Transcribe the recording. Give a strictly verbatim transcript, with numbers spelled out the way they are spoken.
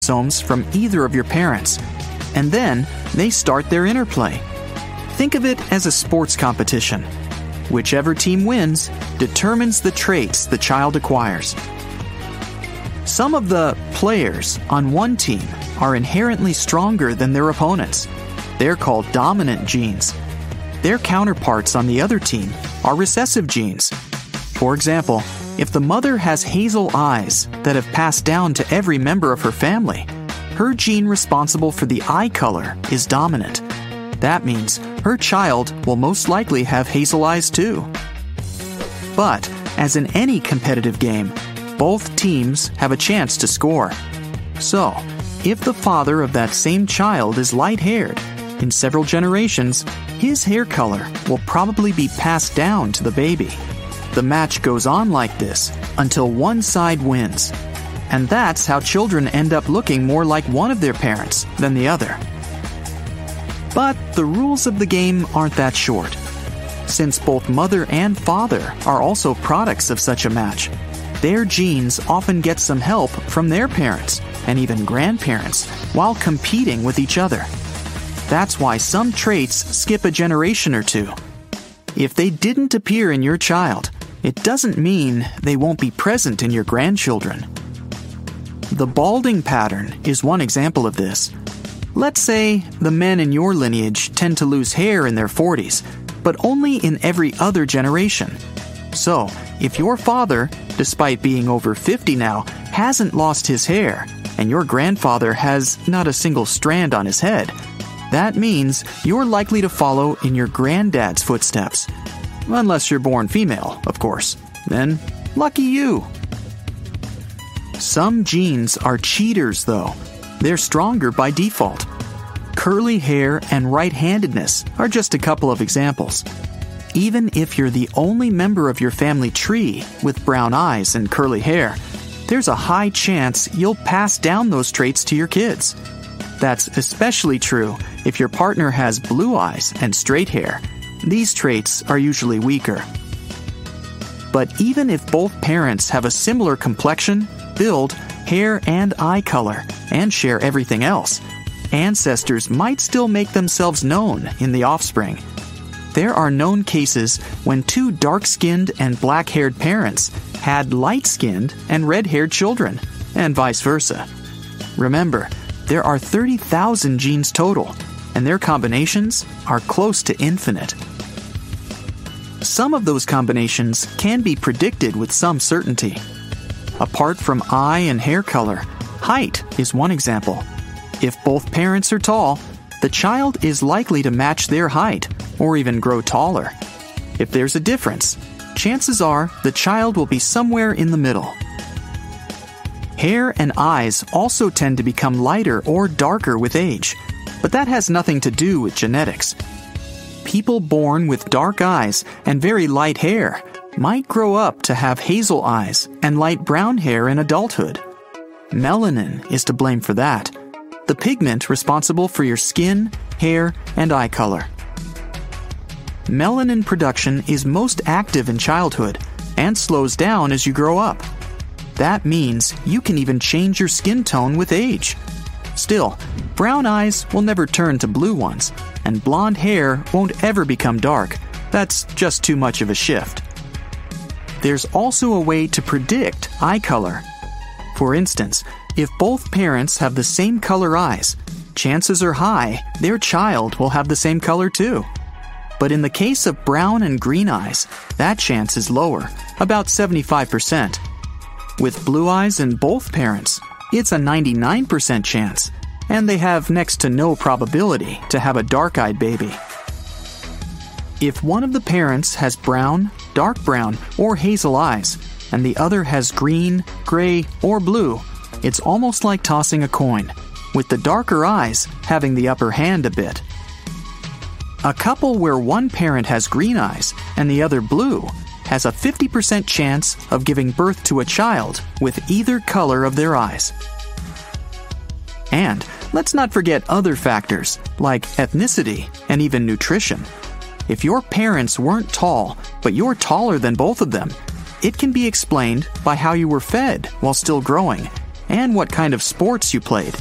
chromosomes from either of your parents, and then they start their interplay. Think of it as a sports competition. Whichever team wins determines the traits the child acquires. Some of the players on one team are inherently stronger than their opponents. They're called dominant genes. Their counterparts on the other team are recessive genes. For example, if the mother has hazel eyes that have passed down to every member of her family, her gene responsible for the eye color is dominant. That means her child will most likely have hazel eyes too. But, as in any competitive game, both teams have a chance to score. So, if the father of that same child is light-haired, in several generations, his hair color will probably be passed down to the baby. The match goes on like this until one side wins. And that's how children end up looking more like one of their parents than the other. But the rules of the game aren't that short. Since both mother and father are also products of such a match, their genes often get some help from their parents and even grandparents while competing with each other. That's why some traits skip a generation or two. If they didn't appear in your child, it doesn't mean they won't be present in your grandchildren. The balding pattern is one example of this. Let's say the men in your lineage tend to lose hair in their forties, but only in every other generation. So, if your father, despite being over fifty now, hasn't lost his hair, and your grandfather has not a single strand on his head, that means you're likely to follow in your granddad's footsteps. Unless you're born female, of course. Then, lucky you. Some genes are cheaters, though. They're stronger by default. Curly hair and right-handedness are just a couple of examples. Even if you're the only member of your family tree with brown eyes and curly hair, there's a high chance you'll pass down those traits to your kids. That's especially true if your partner has blue eyes and straight hair. These traits are usually weaker. But even if both parents have a similar complexion, build, hair, and eye color, and share everything else, ancestors might still make themselves known in the offspring. There are known cases when two dark-skinned and black-haired parents had light-skinned and red-haired children, and vice versa. Remember, there are thirty thousand genes total, and their combinations are close to infinite. Some of those combinations can be predicted with some certainty. Apart from eye and hair color, height is one example. If both parents are tall, the child is likely to match their height or even grow taller. If there's a difference, chances are the child will be somewhere in the middle. Hair and eyes also tend to become lighter or darker with age, but that has nothing to do with genetics. People born with dark eyes and very light hair might grow up to have hazel eyes and light brown hair in adulthood. Melanin is to blame for that, the pigment responsible for your skin, hair, and eye color. Melanin production is most active in childhood and slows down as you grow up. That means you can even change your skin tone with age. Still, brown eyes will never turn to blue ones, and blonde hair won't ever become dark. That's just too much of a shift. There's also a way to predict eye color. For instance, if both parents have the same color eyes, chances are high their child will have the same color too. But in the case of brown and green eyes, that chance is lower, about seventy-five percent. With blue eyes in both parents, it's a ninety-nine percent chance, and they have next to no probability to have a dark-eyed baby. If one of the parents has brown, dark brown, or hazel eyes, and the other has green, gray, or blue, it's almost like tossing a coin, with the darker eyes having the upper hand a bit. A couple where one parent has green eyes and the other blue has a fifty percent chance of giving birth to a child with either color of their eyes. And let's not forget other factors like ethnicity and even nutrition. If your parents weren't tall, but you're taller than both of them, it can be explained by how you were fed while still growing and what kind of sports you played.